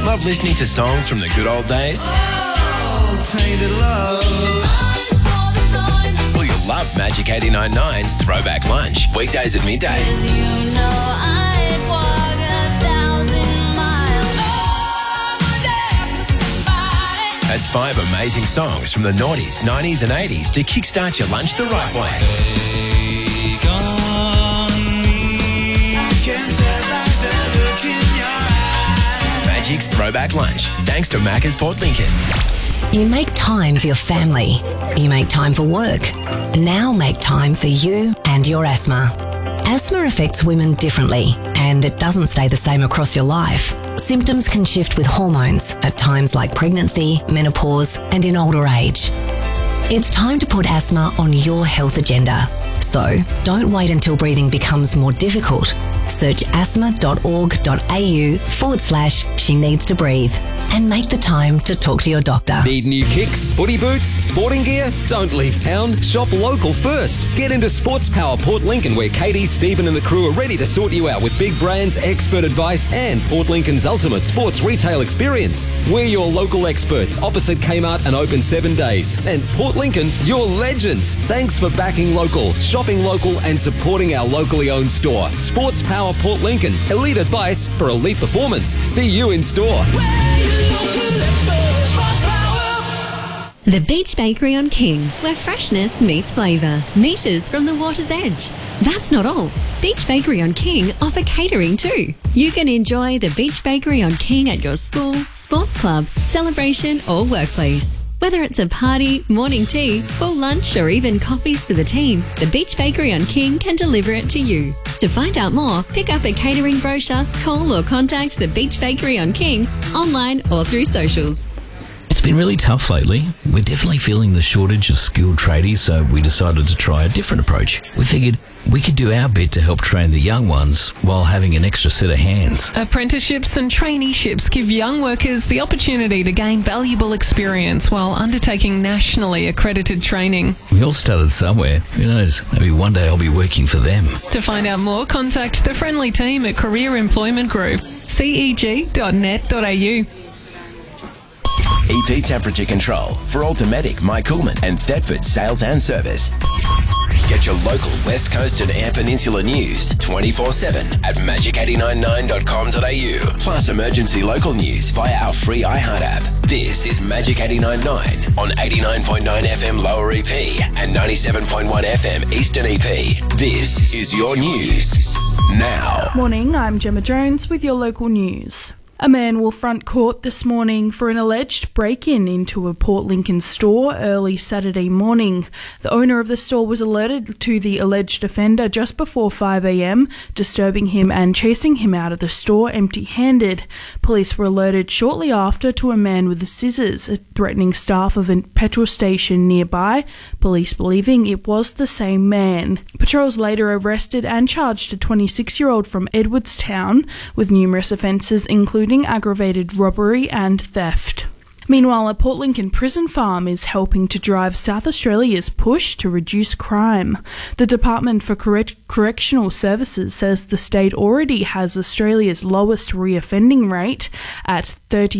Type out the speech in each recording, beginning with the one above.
Love listening to songs from the good old days? Tainted love. Well, you'll love Magic 89.9's Throwback Lunch, weekdays at midday. You know I'd walk 1,000 miles. That's 5 amazing songs from the noughties, 90s and 80s to kickstart your lunch the right way. Take on me. I can tell by the look in your eyes. Magic's Throwback Lunch, thanks to Macca's Port Lincoln. You make time for your family. You make time for work. Now make time for you and your asthma. Asthma affects women differently, and it doesn't stay the same across your life. Symptoms can shift with hormones at times like pregnancy, menopause, and in older age. It's time to put asthma on your health agenda. So don't wait until breathing becomes more difficult. Search asthma.org.au/she needs to breathe and make the time to talk to your doctor. Need new kicks, footy boots, sporting gear? Don't leave town. Shop local first. Get into Sports Power Port Lincoln, where Katie, Stephen and the crew are ready to sort you out with big brands, expert advice and Port Lincoln's ultimate sports retail experience. We're your local experts opposite Kmart and open 7 days. And Port Lincoln, you're legends. Thanks for backing local, shopping local and supporting our locally owned store. Sports Power Port Lincoln. Elite advice for elite performance. See you in store. The Beach Bakery on King, where freshness meets flavour. Meters from the water's edge. That's not all. Beach Bakery on King offer catering too. You can enjoy the Beach Bakery on King at your school, sports club, celebration or workplace. Whether it's a party, morning tea, full lunch or even coffees for the team, the Beach Bakery on King can deliver it to you. To find out more, pick up a catering brochure, call or contact the Beach Bakery on King, online or through socials. It's been really tough lately. We're definitely feeling the shortage of skilled tradies, so we decided to try a different approach. We figured we could do our bit to help train the young ones while having an extra set of hands. Apprenticeships and traineeships give young workers the opportunity to gain valuable experience while undertaking nationally accredited training. We all started somewhere. Who knows? Maybe one day I'll be working for them. To find out more, contact the friendly team at Career Employment Group, ceg.net.au. EP Temperature Control for Automatic, Mike Coolman and Thetford Sales and Service. Get your local West Coast and Eyre Peninsula news 24/7 at magic899.com.au. Plus emergency local news via our free iHeart app. This is Magic 89.9 on 89.9 FM Lower EP and 97.1 FM Eastern EP. This is your news now. Morning, I'm Gemma Jones with your local news. A man will front court this morning for an alleged break-in into a Port Lincoln store early Saturday morning. The owner of the store was alerted to the alleged offender just before 5 a.m, disturbing him and chasing him out of the store empty-handed. Police were alerted shortly after to a man with scissors threatening staff of a petrol station nearby, police believing it was the same man. Patrols later arrested and charged a 26-year-old from Edwardstown with numerous offences including aggravated robbery and theft. Meanwhile, a Port Lincoln prison farm is helping to drive South Australia's push to reduce crime. The Department for Correctional Services says the state already has Australia's lowest reoffending rate at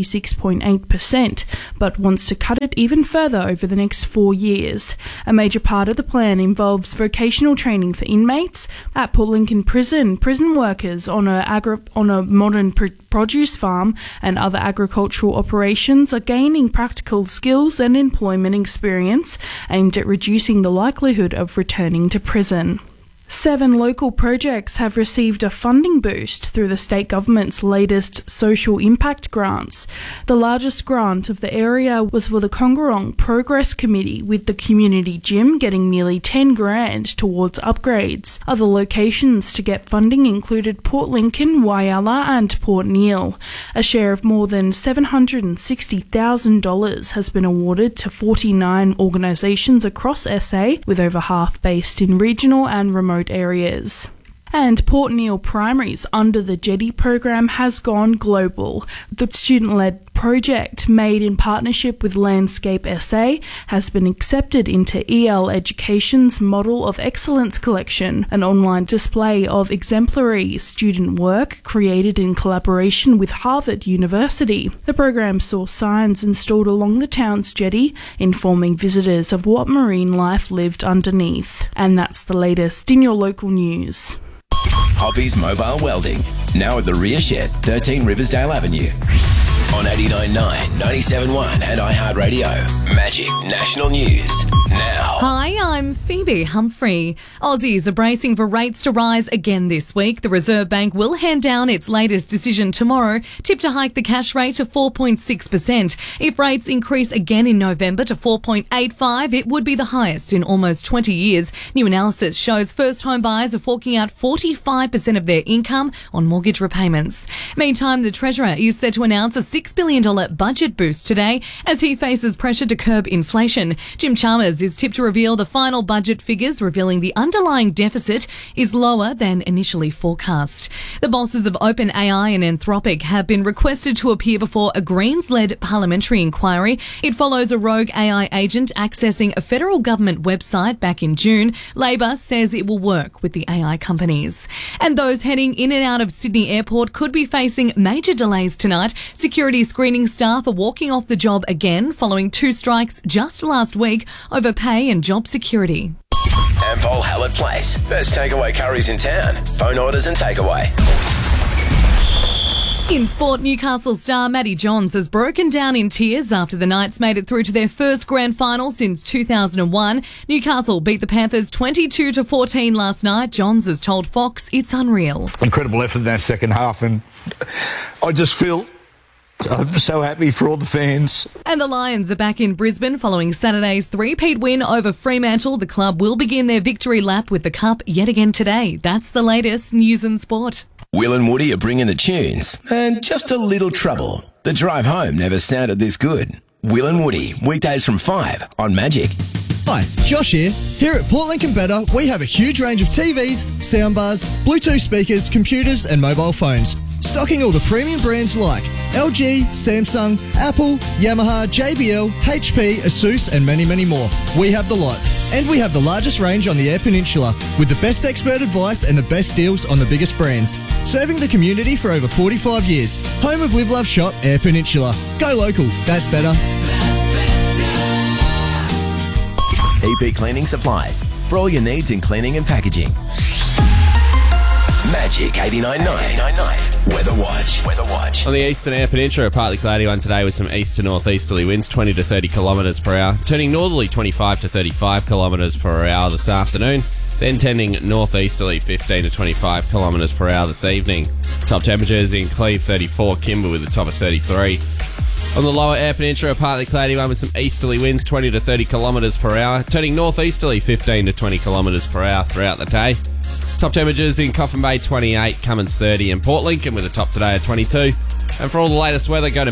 36.8%, but wants to cut it even further over the next 4 years. A major part of the plan involves vocational training for inmates. At Port Lincoln Prison, prison workers on a modern produce farm and other agricultural operations are gaining practical skills and employment experience aimed at reducing the likelihood of returning to prison. 7 local projects have received a funding boost through the state government's latest social impact grants. The largest grant of the area was for the Coongarong Progress Committee, with the community gym getting nearly $10,000 towards upgrades. Other locations to get funding included Port Lincoln, Whyalla and Port Neale. A share of more than $760,000 has been awarded to 49 organisations across SA, with over half based in regional and remote areas. And Port Neale Primaries under the Jetty program has gone global. The student-led project, made in partnership with Landscape SA, has been accepted into EL Education's Model of Excellence collection, an online display of exemplary student work created in collaboration with Harvard University. The program saw signs installed along the town's jetty, informing visitors of what marine life lived underneath. And that's the latest in your local news. Hoppy's Mobile Welding, now at the rear shed, 13 Riversdale Avenue. On 89.9, 97.1 and iHeartRadio. Magic National News now. Hi, I'm Phoebe Humphrey. Aussies are bracing for rates to rise again this week. The Reserve Bank will hand down its latest decision tomorrow, tipped to hike the cash rate to 4.6%. If rates increase again in November to 4.85, it would be the highest in almost 20 years. New analysis shows first home buyers are forking out 45% of their income on mortgage repayments. Meantime, the Treasurer is set to announce a $6 billion budget boost today as he faces pressure to curb inflation. Jim Chalmers is tipped to reveal the final budget figures, revealing the underlying deficit is lower than initially forecast. The bosses of OpenAI and Anthropic have been requested to appear before a Greens-led parliamentary inquiry. It follows a rogue AI agent accessing a federal government website back in June. Labor says it will work with the AI companies. And those heading in and out of Sydney Airport could be facing major delays tonight. Security screening staff are walking off the job again following 2 strikes just last week over pay and job security. Ampol Hallett Place, best takeaway curries in town. Phone orders and takeaway. In sport, Newcastle star Matty Johns has broken down in tears after the Knights made it through to their first grand final since 2001. Newcastle beat the Panthers 22-14 last night. Johns has told Fox it's unreal. Incredible effort in that second half, and I just feel I'm so happy for all the fans. And the Lions are back in Brisbane following Saturday's three-peat win over Fremantle. The club will begin their victory lap with the Cup yet again today. That's the latest news and sport. Will and Woody are bringing the tunes and just a little trouble. The drive home never sounded this good. Will and Woody, weekdays from 5 on Magic. Hi, Josh here. Here at Port Lincoln Better, we have a huge range of TVs, soundbars, Bluetooth speakers, computers and mobile phones. Stocking all the premium brands like LG, Samsung, Apple, Yamaha, JBL, HP, Asus and many, many more. We have the lot. And we have the largest range on the Eyre Peninsula with the best expert advice and the best deals on the biggest brands. Serving the community for over 45 years. Home of Live Love Shop, Eyre Peninsula. Go local. That's better. EP Cleaning Supplies for all your needs in cleaning and packaging. Magic 89.9 Weather Watch. On the eastern Eyre Peninsula, a partly cloudy one today with some east to northeasterly winds, 20 to 30 kilometres per hour, turning northerly 25 to 35 kilometres per hour this afternoon, then tending northeasterly 15 to 25 kilometres per hour this evening. Top temperatures in Cleve 34, Kimber with a top of 33. On the lower Eyre Peninsula, a partly cloudy one with some easterly winds, 20 to 30 kilometres per hour, turning northeasterly 15 to 20 kilometres per hour throughout the day. Top temperatures in Coffin Bay 28, Cummins 30 and Port Lincoln with a top today of 22. And for all the latest weather, go to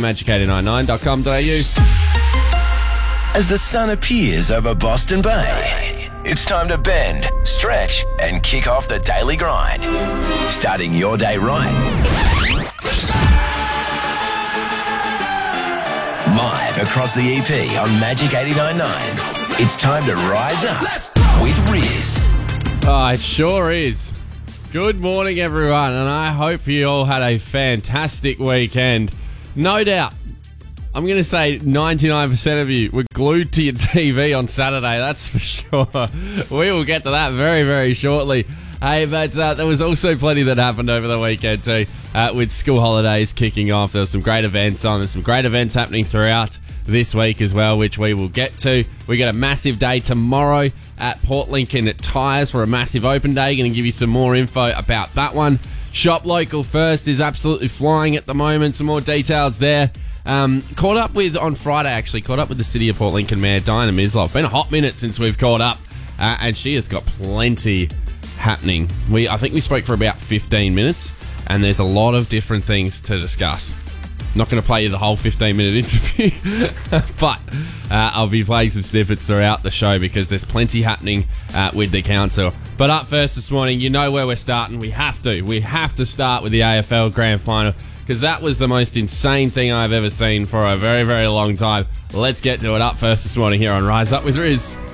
magic899.com.au. As the sun appears over Boston Bay, it's time to bend, stretch and kick off the daily grind. Starting your day right. Live across the EP on Magic 89.9. It's time to rise up with Riz. Oh, it sure is. Good morning, everyone, and I hope you all had a fantastic weekend. No doubt, I'm going to say 99% of you were glued to your TV on Saturday, that's for sure. We will get to that very, very shortly. Hey, but there was also plenty that happened over the weekend too, with school holidays kicking off. There were some great events on. There's some great events happening throughout this week as well, which we will get to. We get a massive day tomorrow at Port Lincoln at Tyres for a massive open day. Going to give you some more info about that one. Shop Local First is absolutely flying at the moment. Some more details there. Caught up with, on Friday actually, caught up with the City of Port Lincoln Mayor Diana Mislov. Been a hot minute since we've caught up, and she has got plenty happening. I think we spoke for about 15 minutes, and there's a lot of different things to discuss. not going to play you the whole 15-minute interview, but I'll be playing some snippets throughout the show because there's plenty happening with the council. But up first this morning, you know where we're starting. We have to start with the AFL Grand Final because that was the most insane thing I've ever seen for a very, very long time. Let's get to it. Up first this morning here on Rise Up with Riz.